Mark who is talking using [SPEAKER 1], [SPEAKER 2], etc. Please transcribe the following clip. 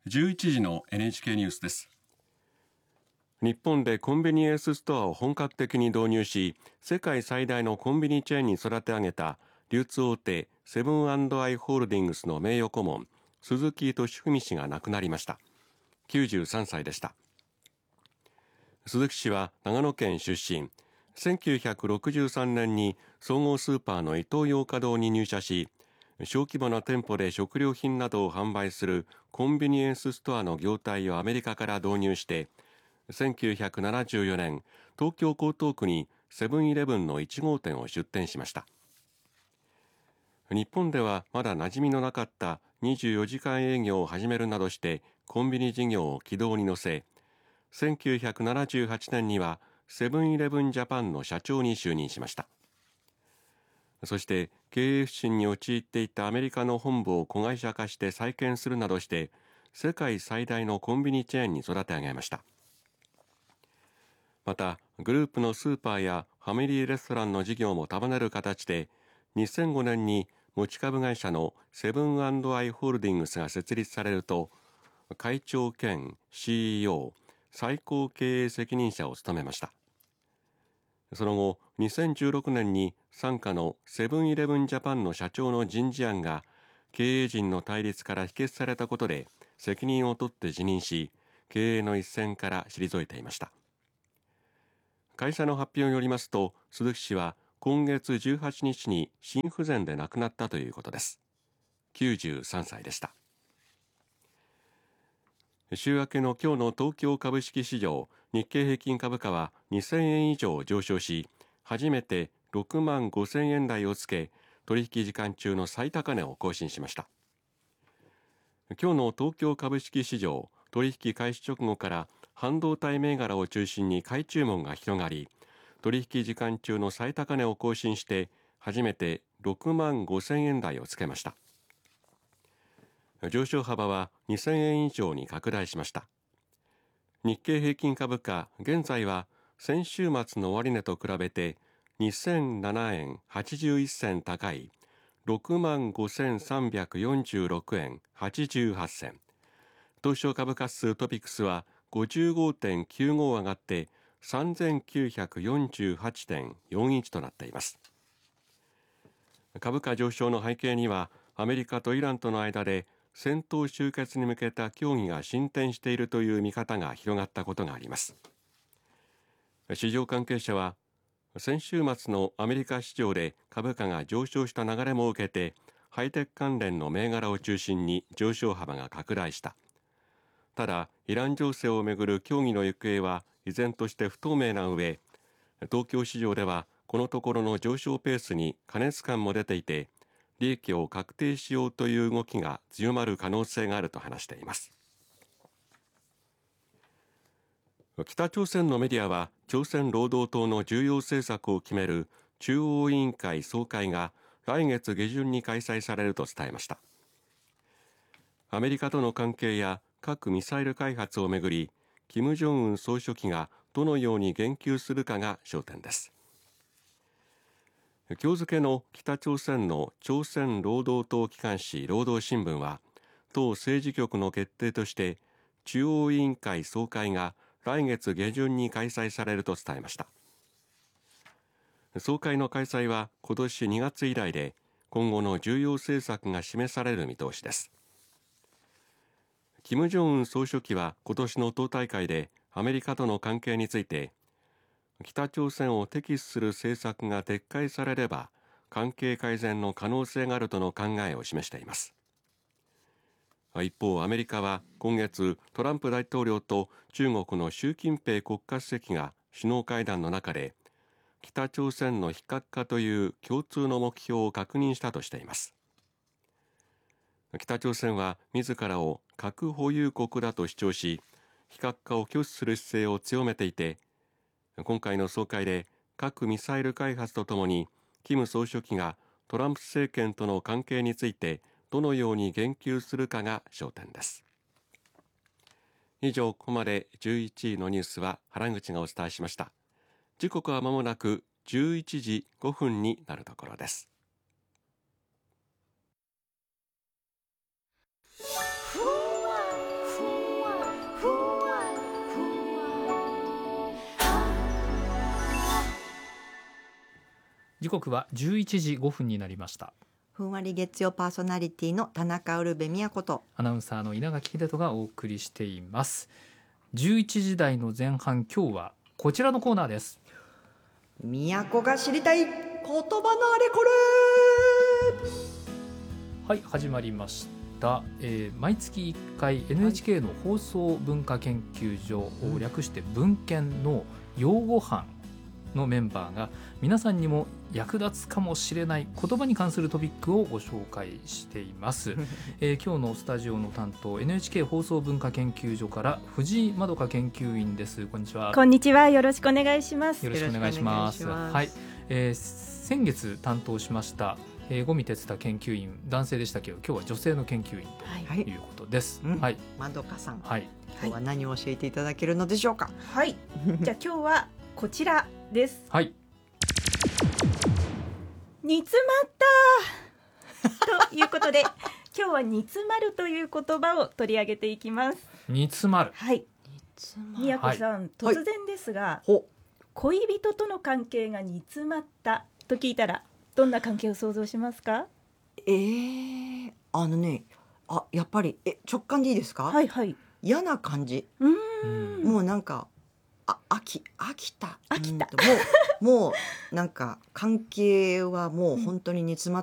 [SPEAKER 1] 11時の NHK ニュースです。
[SPEAKER 2] 日本でコンビニエンスストアを本格的に導入し、世界最大のコンビニチェーンに育て上げた流通大手セブン&アイ・ホールディングスの名誉顧問鈴木俊文氏が亡くなりました。93歳でした。鈴木氏は長野県出身。1963年に総合スーパーのイトーヨーカドーに入社し、小規模な店舗で食料品などを販売するコンビニエンスストアの業態をアメリカから導入して、1974年東京江東区にセブンイレブンの1号店を出店しました。日本ではまだ馴染みのなかった24時間営業を始めるなどしてコンビニ事業を軌道に乗せ、1978年にはセブンイレブンジャパンの社長に就任しました。そして経営不振に陥っていたアメリカの本部を子会社化して再建するなどして世界最大のコンビニチェーンに育て上げました。またグループのスーパーやファミリーレストランの事業も束ねる形で2005年に持ち株会社のセブン&アイ・ホールディングスが設立されると会長兼 CEO 最高経営責任者を務めました。その後2016年に傘下のセブンイレブンジャパンの社長の人事案が経営陣の対立から否決されたことで責任を取って辞任し経営の一線から退いていました。会社の発表によりますと鈴木氏は今月18日に心不全で亡くなったということです。93歳でした。週明けの今日の東京株式市場日経平均株価は2000円以上上昇し初めて6万5000円台をつけ取引時間中の最高値を更新しました。今日の東京株式市場取引開始直後から半導体銘柄を中心に買い注文が広がり取引時間中の最高値を更新して初めて6万5000円台をつけました。上昇幅は2000円以上に拡大しました。日経平均株価現在は先週末の終値と比べて2007円81銭高い6万5346円88銭。東証株価指数トピックスは 55.95 上がって3948.41 となっています。株価上昇の背景にはアメリカとイランとの間で戦闘終結に向けた協議が進展しているという見方が広がったことがあります。市場関係者は先週末のアメリカ市場で株価が上昇した流れも受けてハイテク関連の銘柄を中心に上昇幅が拡大した。ただイラン情勢をめぐる協議の行方は依然として不透明な上、東京市場ではこのところの上昇ペースに過熱感も出ていて利益を確定しようという動きが強まる可能性があると話しています。北朝鮮のメディアは朝鮮労働党の重要政策を決める中央委員会総会が来月下旬に開催されると伝えました。アメリカとの関係や核・ミサイル開発をめぐり金正恩総書記がどのように言及するかが焦点です。今日付の北朝鮮の朝鮮労働党機関紙労働新聞は党政治局の決定として中央委員会総会が来月下旬に開催されると伝えました。総会の開催は今年2月以来で今後の重要政策が示される見通しです。金正恩総書記は今年の党大会でアメリカとの関係について北朝鮮を敵視する政策が撤回されれば関係改善の可能性があるとの考えを示しています。一方アメリカは今月トランプ大統領と中国の習近平国家主席が首脳会談の中で北朝鮮の非核化という共通の目標を確認したとしています。北朝鮮は自らを核保有国だと主張し非核化を拒否する姿勢を強めていて今回の総会で核・ミサイル開発とともに金総書記がトランプ政権との関係についてどのように言及するかが焦点です。以上ここまで11時のニュースは原口がお伝えしました。時刻は間もなく11時5分になるところです。
[SPEAKER 3] ふわふ時刻は11時5分になりました。
[SPEAKER 4] ふんわり月曜パーソナリティの田中ウルベ宮子と
[SPEAKER 3] アナウンサーの稲垣秀人がお送りしています。11時台の前半、今日はこちらのコーナーです。
[SPEAKER 4] 宮子が知りたい言葉のあれこれ。
[SPEAKER 3] はい、始まりました。毎月1回 NHK の放送文化研究所を略して文研の用語班のメンバーが皆さんにも役立つかもしれない言葉に関するトピックをご紹介しています。今日のスタジオの担当 NHK 放送文化研究所から藤井まどか研究員です。こんにちは。
[SPEAKER 5] こんにちは。よろしくお願いします。
[SPEAKER 3] よろしくお願いします。はい、先月担当しました五味哲太研究員、男性でしたけど今日は女性の研究員ということです。
[SPEAKER 4] はい、
[SPEAKER 3] はい、
[SPEAKER 4] まどかさん、
[SPEAKER 3] はい、
[SPEAKER 4] 今日は何を教えていただけるのでしょうか。
[SPEAKER 5] はい、じゃあ今日はこちらです。
[SPEAKER 3] はい、
[SPEAKER 5] 煮詰まったということで今日は煮詰まるという言葉を取り上げていきます。
[SPEAKER 3] 煮詰まる。
[SPEAKER 5] はい、宮子さん、
[SPEAKER 3] はい、
[SPEAKER 5] 突然ですが、恋人との関係が煮詰まったと聞いたらどんな関係を想像しますか？
[SPEAKER 4] やっぱり直感でいいですか？
[SPEAKER 5] はいはい。
[SPEAKER 4] 嫌な感じ。もうなんか飽きた。もうなんか関係はもう本当に煮詰まっ